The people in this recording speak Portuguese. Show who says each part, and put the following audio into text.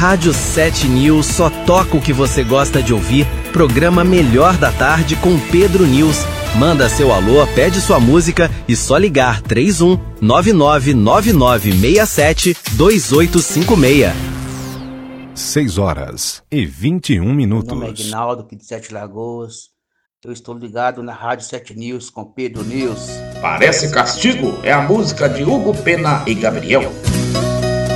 Speaker 1: Rádio 7 News só toca o que você gosta de ouvir. Programa Melhor da Tarde com Pedro News. Manda seu alô, pede sua música e só ligar 31 999967 2856.
Speaker 2: 6h21.
Speaker 3: Meu nome é Aguinaldo, aqui de Sete Lagoas. Eu estou ligado na Rádio 7 News com Pedro News.
Speaker 4: Parece Castigo é a música de Hugo Pena e Gabriel.